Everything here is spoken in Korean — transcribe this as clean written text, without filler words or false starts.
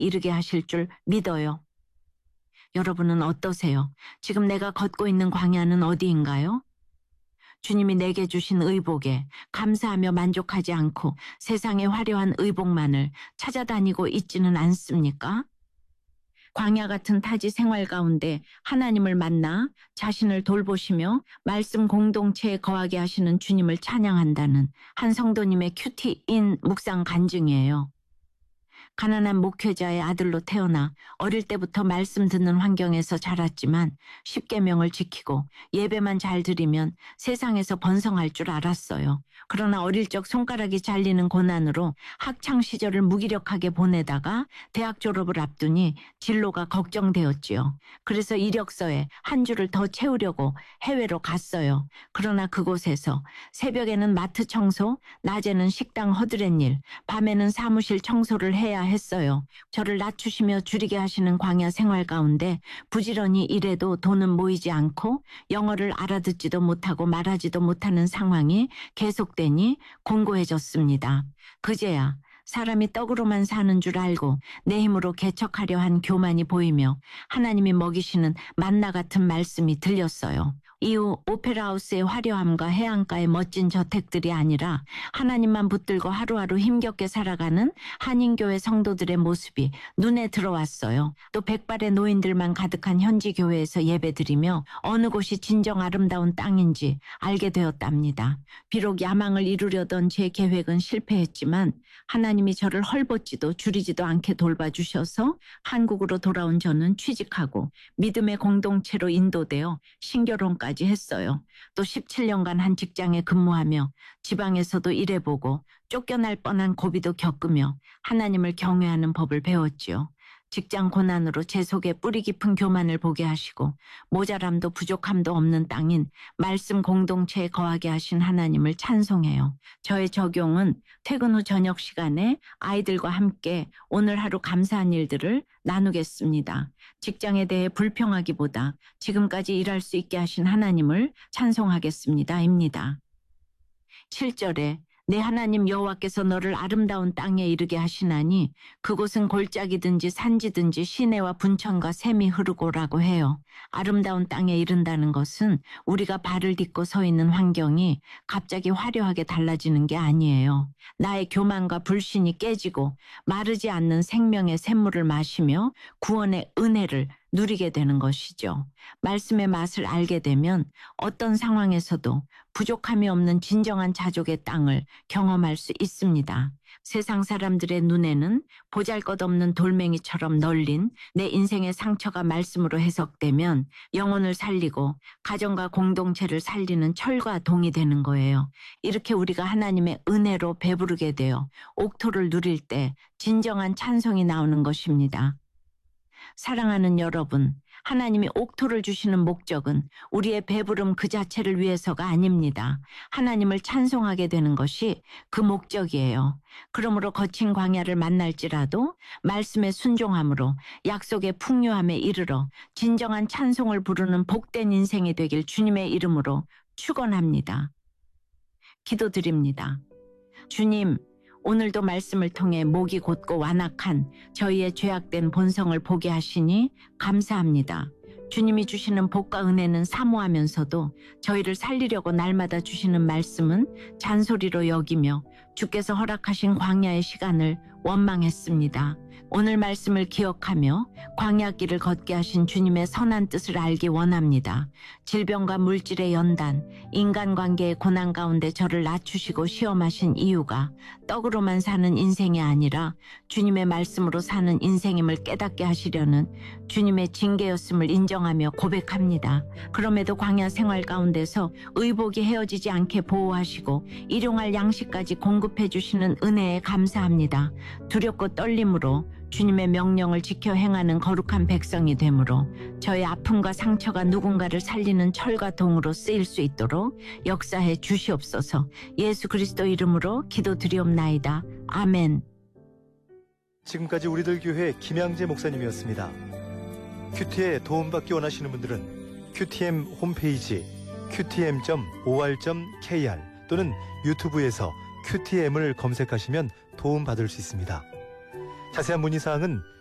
이르게 하실 줄 믿어요. 여러분은 어떠세요? 지금 내가 걷고 있는 광야는 어디인가요? 주님이 내게 주신 의복에 감사하며 만족하지 않고 세상의 화려한 의복만을 찾아다니고 있지는 않습니까? 광야 같은 타지 생활 가운데 하나님을 만나 자신을 돌보시며 말씀 공동체에 거하게 하시는 주님을 찬양한다는 한 성도님의 큐티인 묵상 간증이에요. 가난한 목회자의 아들로 태어나 어릴 때부터 말씀 듣는 환경에서 자랐지만 십계명을 지키고 예배만 잘 드리면 세상에서 번성할 줄 알았어요. 그러나 어릴 적 손가락이 잘리는 고난으로 학창 시절을 무기력하게 보내다가 대학 졸업을 앞두니 진로가 걱정되었지요. 그래서 이력서에 한 줄을 더 채우려고 해외로 갔어요. 그러나 그곳에서 새벽에는 마트 청소, 낮에는 식당 허드렛일, 밤에는 사무실 청소를 해야 했어요. 저를 낮추시며 줄이게 하시는 광야 생활 가운데 부지런히 일해도 돈은 모이지 않고 영어를 알아듣지도 못하고 말하지도 못하는 상황이 계속되니 공고해졌습니다. 그제야 사람이 떡으로만 사는 줄 알고 내 힘으로 개척하려 한 교만이 보이며 하나님이 먹이시는 만나 같은 말씀이 들렸어요. 이후 오페라하우스의 화려함과 해안가의 멋진 저택들이 아니라 하나님만 붙들고 하루하루 힘겹게 살아가는 한인교회 성도들의 모습이 눈에 들어왔어요. 또 백발의 노인들만 가득한 현지 교회에서 예배드리며 어느 곳이 진정 아름다운 땅인지 알게 되었답니다. 비록 야망을 이루려던 제 계획은 실패했지만 하나님이 저를 헐벗지도 줄이지도 않게 돌봐주셔서 한국으로 돌아온 저는 취직하고 믿음의 공동체로 인도되어 신결혼까지 했어요. 또 17년간 한 직장에 근무하며 지방에서도 일해보고 쫓겨날 뻔한 고비도 겪으며 하나님을 경외하는 법을 배웠지요. 직장 고난으로 제 속에 뿌리 깊은 교만을 보게 하시고 모자람도 부족함도 없는 땅인 말씀 공동체에 거하게 하신 하나님을 찬송해요. 저의 적용은 퇴근 후 저녁 시간에 아이들과 함께 오늘 하루 감사한 일들을 나누겠습니다. 직장에 대해 불평하기보다 지금까지 일할 수 있게 하신 하나님을 찬송하겠습니다. 입니다. 7절에 내 하나님 여호와께서 너를 아름다운 땅에 이르게 하시나니 그곳은 골짜기든지 산지든지 시내와 분천과 샘이 흐르고라고 해요. 아름다운 땅에 이른다는 것은 우리가 발을 딛고 서 있는 환경이 갑자기 화려하게 달라지는 게 아니에요. 나의 교만과 불신이 깨지고 마르지 않는 생명의 샘물을 마시며 구원의 은혜를 누리게 되는 것이죠. 말씀의 맛을 알게 되면 어떤 상황에서도 부족함이 없는 진정한 자족의 땅을 경험할 수 있습니다. 세상 사람들의 눈에는 보잘것없는 돌멩이처럼 널린 내 인생의 상처가 말씀으로 해석되면 영혼을 살리고 가정과 공동체를 살리는 철과 동이 되는 거예요. 이렇게 우리가 하나님의 은혜로 배부르게 되어 옥토를 누릴 때 진정한 찬송이 나오는 것입니다. 사랑하는 여러분, 하나님이 옥토를 주시는 목적은 우리의 배부름 그 자체를 위해서가 아닙니다. 하나님을 찬송하게 되는 것이 그 목적이에요. 그러므로 거친 광야를 만날지라도 말씀에 순종함으로 약속의 풍요함에 이르러 진정한 찬송을 부르는 복된 인생이 되길 주님의 이름으로 축원합니다. 기도드립니다. 주님, 오늘도 말씀을 통해 목이 곧고 완악한 저희의 죄악된 본성을 보게 하시니 감사합니다. 주님이 주시는 복과 은혜는 사모하면서도 저희를 살리려고 날마다 주시는 말씀은 잔소리로 여기며 주께서 허락하신 광야의 시간을 원망했습니다. 오늘 말씀을 기억하며 광야길을 걷게 하신 주님의 선한 뜻을 알기 원합니다. 질병과 물질의 연단, 인간관계의 고난 가운데 저를 낮추시고 시험하신 이유가 떡으로만 사는 인생이 아니라 주님의 말씀으로 사는 인생임을 깨닫게 하시려는 주님의 징계였음을 인정하며 고백합니다. 그럼에도 광야 생활 가운데서 의복이 헤어지지 않게 보호하시고 일용할 양식까지 공급해 주시는 은혜에 감사합니다. 두렵고 떨림으로 주님의 명령을 지켜 행하는 거룩한 백성이 되므로 저의 아픔과 상처가 누군가를 살리는 철과 동으로 쓰일 수 있도록 역사해 주시옵소서. 예수 그리스도 이름으로 기도드리옵나이다. 아멘. 지금까지 우리들 교회 김양재 목사님이었습니다. 큐티에 도움받기 원하시는 분들은 큐티엠 홈페이지 qtm.or.kr 또는 유튜브에서 큐티엠을 검색하시면 도움받을 수 있습니다. 자세한 문의사항은